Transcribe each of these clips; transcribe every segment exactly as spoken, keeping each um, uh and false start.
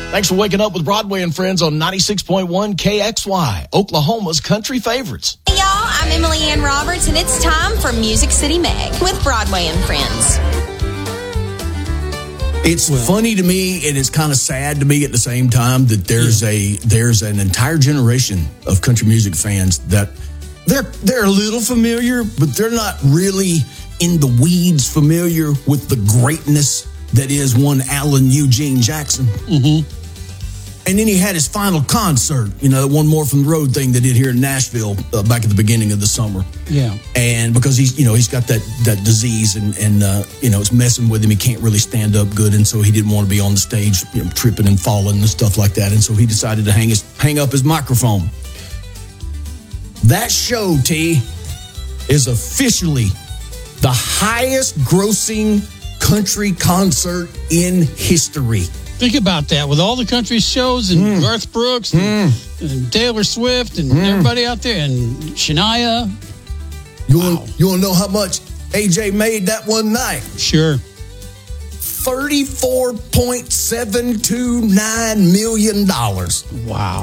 Thanks for waking up with Broadway and Friends on ninety-six point one K X Y, Oklahoma's country favorites. Hey, y'all, I'm Emily Ann Roberts, and it's time for Music City Meg with Broadway and Friends. It's well, funny to me, and it's kind of sad to me at the same time that there's yeah. a there's an entire generation of country music fans that they're they're a little familiar, but they're not really in the weeds familiar with the greatness that is one Alan Eugene Jackson. Mm-hmm. And then he had his final concert, you know, one more from the road thing they did here in Nashville uh, back at the beginning of the summer. Yeah. And because he's, you know, he's got that that disease and, and uh, you know, it's messing with him. He can't really stand up good. And so he didn't want to be on the stage, you know, tripping and falling and stuff like that. And so he decided to hang his hang up his microphone. That show, T, is officially the highest grossing country concert in history. Think about that, with all the country shows and mm. Garth Brooks and, mm. and Taylor Swift and mm. everybody out there and Shania. You wow. want you want to know how much A J made that one night? Sure. thirty-four point seven two nine million dollars. Wow.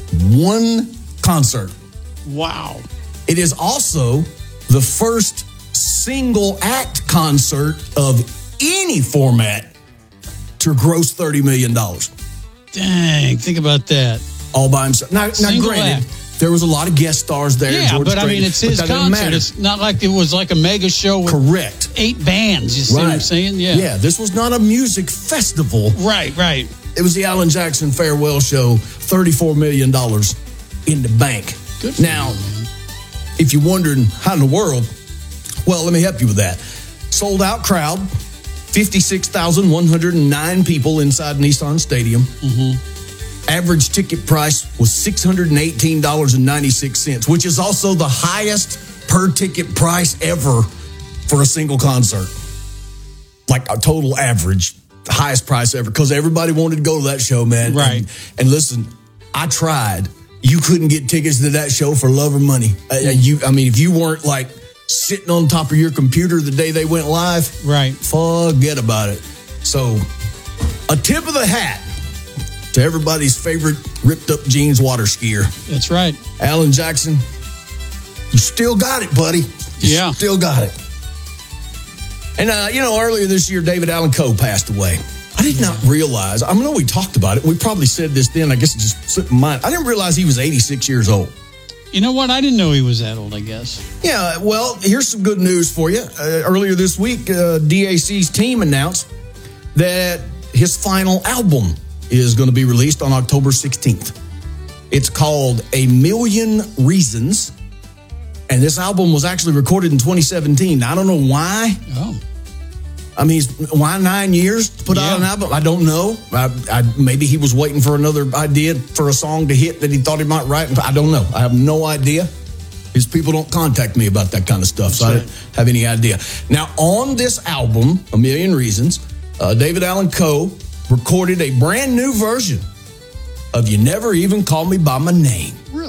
One concert. Wow. It is also the first single act concert of any format to gross thirty million dollars. Dang, think about that. All by himself. Now, now granted, act. there was a lot of guest stars there. Yeah, George but I mean, it's his concert. It's not like it was like a mega show with Correct. eight bands. You see right. what I'm saying? Yeah. Yeah, this was not a music festival. Right, right. It was the Alan Jackson Farewell Show, thirty-four million dollars in the bank. Good for now, you, man. If you're wondering how in the world, well, let me help you with that. Sold out crowd. fifty-six thousand one hundred nine people inside Nissan Stadium. Mm-hmm. Average ticket price was six hundred eighteen dollars and ninety-six cents, which is also the highest per ticket price ever for a single concert. Like a total average, the highest price ever, because everybody wanted to go to that show, man. Right. And, and listen, I tried. You couldn't get tickets to that show for love or money. Mm-hmm. Uh, you, I mean, if you weren't like sitting on top of your computer the day they went live, right? Forget about it. So, a tip of the hat to everybody's favorite ripped up jeans water skier. That's right. Alan Jackson, you still got it, buddy. You yeah. still got it. And, uh, you know, earlier this year, David Allan Coe passed away. I did not realize, I know we talked about it. We probably said this then. I guess it just slipped my mind. I didn't realize he was eighty-six years old. You know what? I didn't know he was that old, I guess. Yeah, well, here's some good news for you. Uh, earlier this week, uh, D A C's team announced that his final album is going to be released on October sixteenth. It's called A Million Reasons, and this album was actually recorded in twenty seventeen. I don't know why. Oh. I mean, why nine years to put yeah. out an album? I don't know. I, I, maybe he was waiting for another idea for a song to hit that he thought he might write. I don't know. I have no idea. His people don't contact me about that kind of stuff, so That's I right. didn't have any idea. Now, on this album, A Million Reasons, uh, David Allan Coe recorded a brand new version of You Never Even Call Me By My Name. Really?